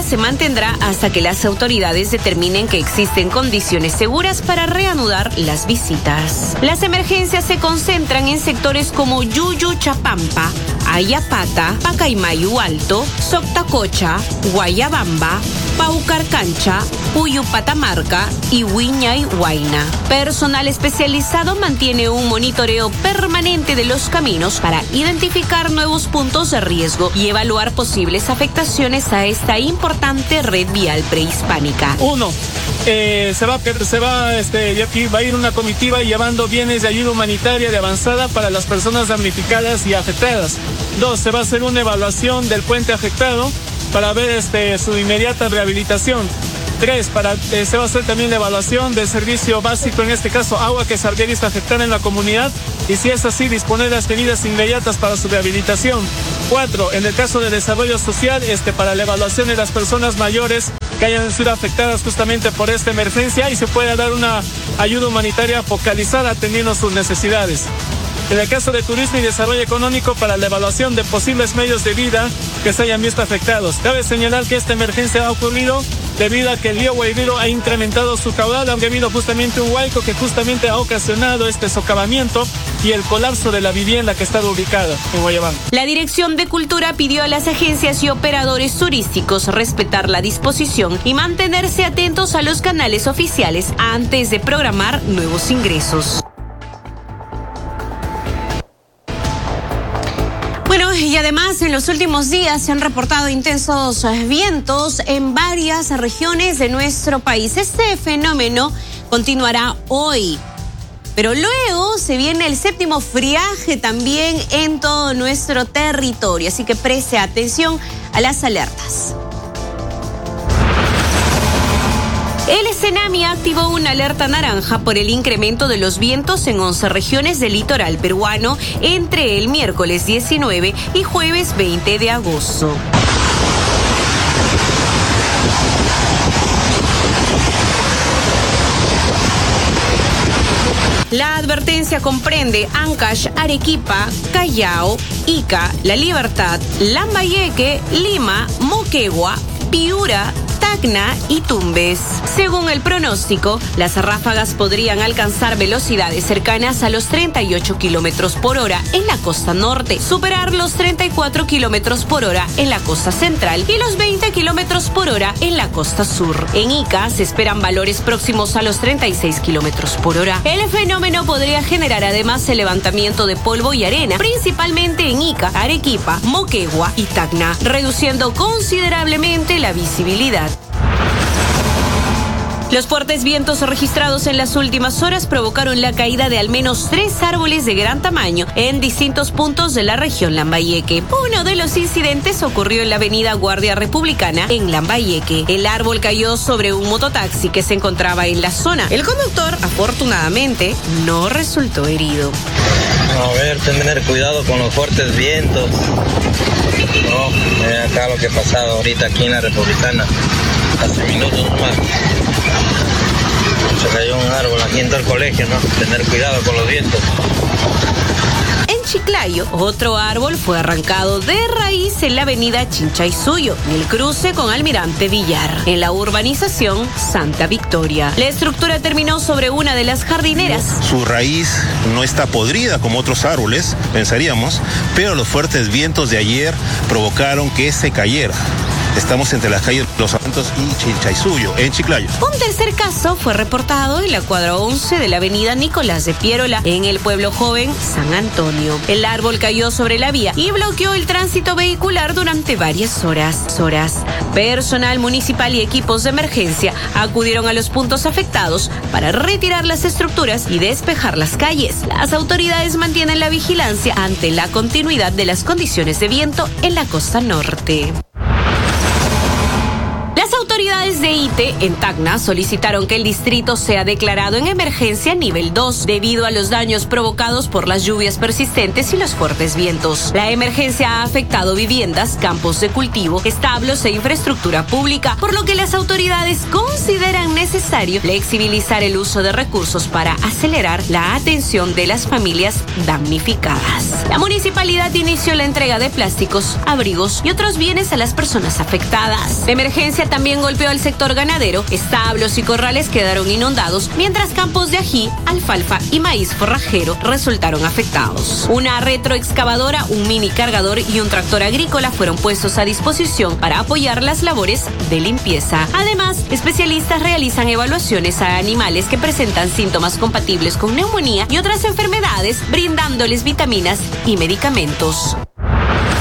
se mantendrá hasta que las autoridades determinen que existen condiciones seguras para reanudar las visitas. Las emergencias se concentran en sectores como Yuyuchapampa, Ayapata, Pacaymayu Alto, Soctacocha, Guayabamba, Paucarcancha, Puyupatamarca y Wiñay Huayna. Personal especializado mantiene un monitoreo permanente de los caminos para identificar nuevos puntos de riesgo y evaluar posibles afectaciones a esta importante red vial prehispánica. Va a ir una comitiva llevando bienes de ayuda humanitaria de avanzada para las personas damnificadas y afectadas. 2, se va a hacer una evaluación del puente afectado para ver su inmediata rehabilitación. 3, se va a hacer también la evaluación del servicio básico, en este caso agua, que se habría visto afectada en la comunidad, y si es así, disponer las medidas inmediatas para su rehabilitación. 4, en el caso de desarrollo social, para la evaluación de las personas mayores que hayan sido afectadas justamente por esta emergencia, y se pueda dar una ayuda humanitaria focalizada atendiendo sus necesidades. En el caso de turismo y desarrollo económico, para la evaluación de posibles medios de vida que se hayan visto afectados. Cabe señalar que esta emergencia ha ocurrido debido a que el río Guaiviro ha incrementado su caudal, aunque ha habido justamente un huaico que justamente ha ocasionado este socavamiento y el colapso de la vivienda que estaba ubicada en Guayabamba. La Dirección de Cultura pidió a las agencias y operadores turísticos respetar la disposición y mantenerse atentos a los canales oficiales antes de programar nuevos ingresos. Y además, en los últimos días se han reportado intensos vientos en varias regiones de nuestro país. Este fenómeno continuará hoy, pero luego se viene el séptimo friaje también en todo nuestro territorio, así que preste atención a las alertas. El SENAMI activó una alerta naranja por el incremento de los vientos en 11 regiones del litoral peruano entre el miércoles 19 y jueves 20 de agosto. La advertencia comprende Ancash, Arequipa, Callao, Ica, La Libertad, Lambayeque, Lima, Moquegua, Piura, Tacna y Tumbes. Según el pronóstico, las ráfagas podrían alcanzar velocidades cercanas a los 38 kilómetros por hora en la costa norte, superar los 34 kilómetros por hora en la costa central y los 20 kilómetros por hora en la costa sur. En Ica se esperan valores próximos a los 36 kilómetros por hora. El fenómeno podría generar además el levantamiento de polvo y arena, principalmente en Ica, Arequipa, Moquegua y Tacna, reduciendo considerablemente la visibilidad. Los fuertes vientos registrados en las últimas horas provocaron la caída de al menos 3 árboles de gran tamaño en distintos puntos de la región Lambayeque. Uno de los incidentes ocurrió en la avenida Guardia Republicana en Lambayeque. El árbol cayó sobre un mototaxi que se encontraba en la zona. El conductor, afortunadamente, no resultó herido. Tener cuidado con los fuertes vientos. Acá lo que ha pasado ahorita aquí en la Republicana, hace minutos nomás. Se cayó un árbol aquí en todo el colegio, ¿no? Tener cuidado con los vientos. En Chiclayo, otro árbol fue arrancado de raíz en la avenida Chinchaysuyo, en el cruce con Almirante Villar, en la urbanización Santa Victoria. La estructura terminó sobre una de las jardineras. Su raíz no está podrida como otros árboles, pensaríamos, pero los fuertes vientos de ayer provocaron que se cayera. Estamos entre las calles Los Santos y Chinchaysuyo, en Chiclayo. Un tercer caso fue reportado en la cuadra 11 de la avenida Nicolás de Piérola, en el pueblo joven San Antonio. El árbol cayó sobre la vía y bloqueó el tránsito vehicular durante varias horas. Personal municipal y equipos de emergencia acudieron a los puntos afectados para retirar las estructuras y despejar las calles. Las autoridades mantienen la vigilancia ante la continuidad de las condiciones de viento en la costa norte. Las autoridades autoridades de ITE en Tacna solicitaron que el distrito sea declarado en emergencia nivel 2 debido a los daños provocados por las lluvias persistentes y los fuertes vientos. La emergencia ha afectado viviendas, campos de cultivo, establos e infraestructura pública, por lo que las autoridades consideran necesario flexibilizar el uso de recursos para acelerar la atención de las familias damnificadas. La municipalidad inició la entrega de plásticos, abrigos y otros bienes a las personas afectadas. La emergencia también golpeó al sector ganadero, establos y corrales quedaron inundados, mientras campos de ají, alfalfa y maíz forrajero resultaron afectados. Una retroexcavadora, un mini cargador y un tractor agrícola fueron puestos a disposición para apoyar las labores de limpieza. Además, especialistas realizan evaluaciones a animales que presentan síntomas compatibles con neumonía y otras enfermedades, brindándoles vitaminas y medicamentos.